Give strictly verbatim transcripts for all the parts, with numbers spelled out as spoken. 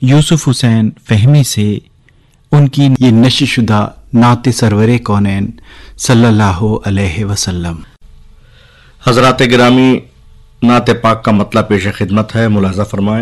یوسف حسین فہمی سے ان کی یہ نشر شدہ نعت سرور کونین صلی اللہ علیہ وسلم۔ حضرات گرامی، نعت پاک کا مطلب پیش خدمت ہے، ملاحظہ فرمائیں۔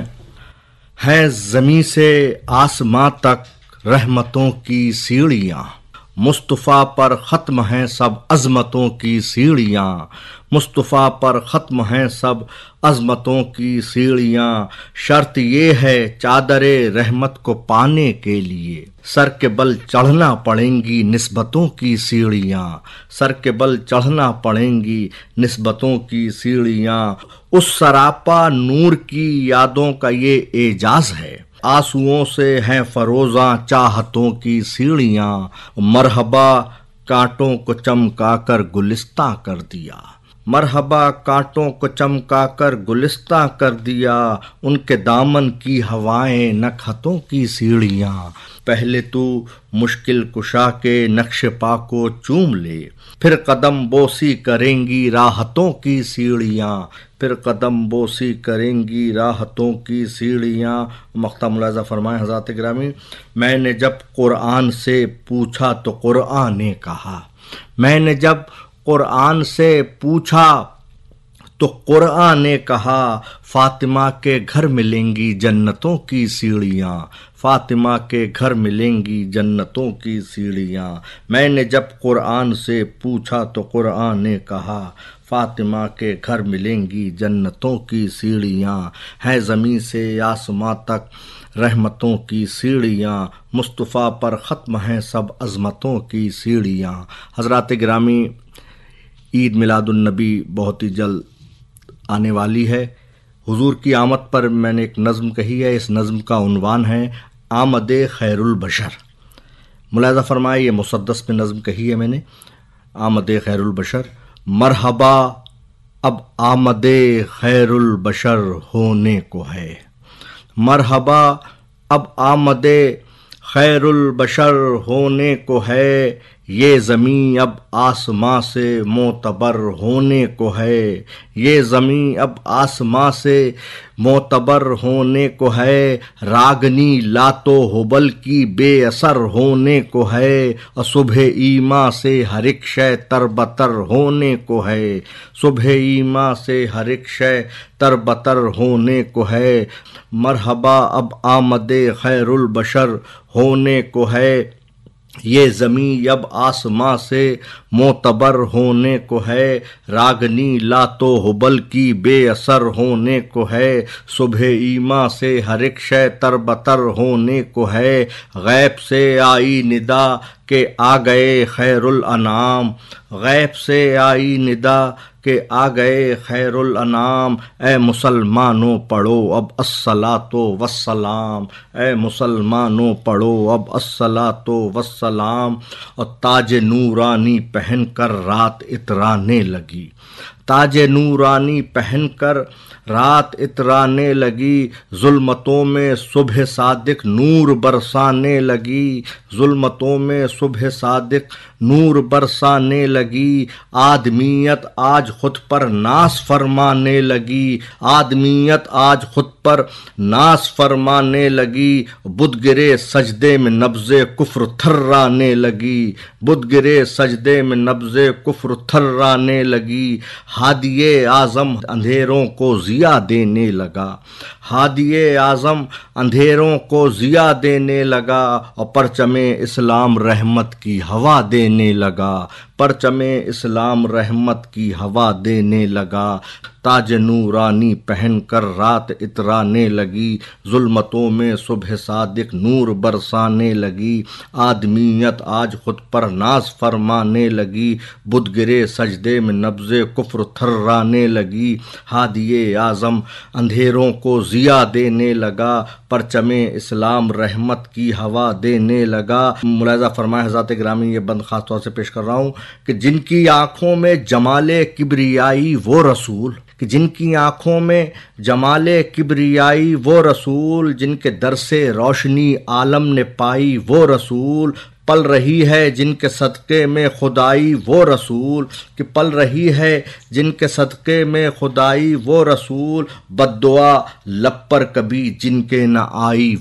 ہیں زمیں سے آسماں تک رحمتوں کی سیڑھیاں، مصطفیٰ پر ختم ہیں سب عظمتوں کی سیڑھیاں، مصطفیٰ پر ختم ہیں سب عظمتوں کی سیڑھیاں۔ شرط یہ ہے چادر رحمت کو پانے کے لیے سر کے بل چڑھنا پڑیں گی نسبتوں کی سیڑھیاں، سر کے بل چڑھنا پڑیں گی نسبتوں کی سیڑھیاں۔ اس سراپا نور کی یادوں کا یہ اعجاز ہے، آنسوؤں سے ہیں فروزاں چاہتوں کی سیڑھیاں۔ مرحبا کانٹوں کو چمکا کر گلستاں کر دیا، مرحبا کانٹوں کو چمکا کر گلستاں کر دیا، ان کے دامن کی ہوائیں نکہتوں کی سیڑھیاں۔ پہلے تو مشکل کشا کے نقش پا کو چوم لے، پھر قدم بوسی کریں گی راحتوں کی سیڑھیاں، پھر قدم بوسی کریں گی راحتوں کی سیڑھیاں۔ مقطع ملاحظہ فرمائیں حضرات گرامی۔ میں نے جب قرآن سے پوچھا تو قرآن نے کہا، میں نے جب قرآن سے پوچھا تو قرآن نے کہا، فاطمہ کے گھر ملیں گی جنتوں کی سیڑھیاں، فاطمہ کے گھر ملیں گی جنتوں کی سیڑھیاں۔ میں نے جب قرآن سے پوچھا تو قرآن نے کہا، فاطمہ کے گھر ملیں گی جنتوں کی سیڑھیاں۔ ہے زمین سے آسماں تک رحمتوں کی سیڑھیاں، مصطفیٰ پر ختم ہیں سب عظمتوں کی سیڑھیاں۔ حضرات گرامی، عید میلاد النبی بہت ہی جلد آنے والی ہے۔ حضور کی آمد پر میں نے ایک نظم کہی ہے، اس نظم کا عنوان ہے آمد خیر البشر۔ ملاحظہ فرمائے، یہ مسدس میں نظم کہی ہے میں نے، آمد خیر البشر۔ مرحبا اب آمد خیر البشر ہونے کو ہے، مرحبا اب آمد خیر البشر ہونے کو ہے، یہ زمین اب آسماں سے معتبر ہونے کو ہے، یہ زمین اب آسماں سے معتبر ہونے کو ہے، راگنی لاتو حبل کی بے اثر ہونے کو ہے، صبح ایما سے ہر ایک شے تر بتر ہونے کو ہے، صبح ایما سے ہر ایک شے تر بتر ہونے کو ہے۔ مرحبا اب آمد خیر البشر ہونے کو ہے، یہ زمین اب آسماں سے معتبر ہونے کو ہے، راگنی لاتو حبل کی بے اثر ہونے کو ہے، صبح ایما سے ہر ایک شے تر بتر ہونے کو ہے، غیب سے آئی ندا کہ آ گئے خیر الانام، غیب سے آئی ندا کہ آ گئے خیر الانام، اے مسلمانوں پڑھو اب الصلاۃ والسلام، اے مسلمانوں پڑھو اب الصلاۃ والسلام۔ اور تاج نورانی پہن کر رات اترانے لگی، تاج نورانی پہن کر رات اترانے لگی، ظلمتوں میں صبح صادق نور برسانے لگی، ظلمتوں میں صبح صادق نور برسانے لگی، آدمیت آج خود پر ناز فرمانے لگی، آدمیت آج خود پر ناز فرمانے لگی، بدھ گرے سجدے میں نبض کفر تھرانے لگی، بدھ گرے سجدے میں نبض کفر تھرانے لگی، ہادی اعظم اندھیروں کو ضیا دینے لگا، ہادی اعظم اندھیروں کو ضیا دینے لگا، اور پرچم اسلام رحمت کی ہوا دینے لگا، پرچم اسلام رحمت کی ہوا دینے لگا، تاج نورانی پہن کر رات اترانے لگی، ظلمتوں میں صبح صادق نور برسانے لگی، آدمیت آج خود پر ناز فرمانے لگی، بدھ گرے سجدے میں نبض کفر تھرانے لگی، ہادی اعظم اندھیروں کو ضیا دینے لگا، پرچم اسلام رحمت کی ہوا دینے لگا۔ ملاحظہ فرمائے حضرات گرامی، یہ بند خاص طور سے پیش کر رہا ہوں کہ جن کی آنکھوں میں جمال کبریائی وہ رسول، کہ جن کی آنکھوں میں جمال کبریائی وہ رسول، جن کے در سے روشنی عالم نے پائی وہ رسول، پل رہی ہے جن کے صدقے میں خدائی وہ رسول، کہ پل رہی ہے جن کے صدقے میں خدائی وہ رسول، بد دعا لب پر کبھی جن کے نہ آئی